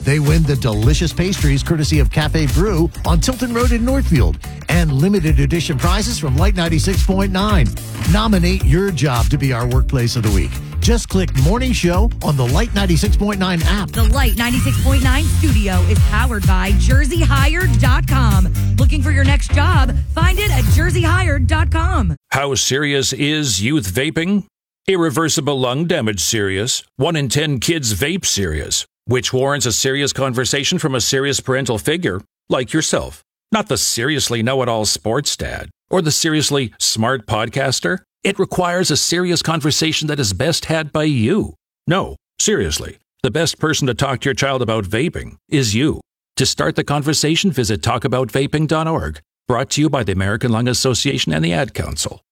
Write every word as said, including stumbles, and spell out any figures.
They win the delicious pastries courtesy of Cafe Brew on Tilton Road in Northfield and limited edition prizes from Light ninety-six point nine. Nominate your job to be our workplace of the week. Just click Morning Show on the Light ninety-six point nine app. The Light ninety-six point nine studio is powered by Jersey Hired dot com. Looking for your next job? Find it at Jersey Hired dot com. How serious is youth vaping? Irreversible lung damage serious. One in ten kids vape serious, which warrants a serious conversation from a serious parental figure like yourself. Not the seriously know-it-all sports dad or the seriously smart podcaster. It requires a serious conversation that is best had by you. No, seriously, the best person to talk to your child about vaping is you. To start the conversation, visit talk about vaping dot org. Brought to you by the American Lung Association and the Ad Council.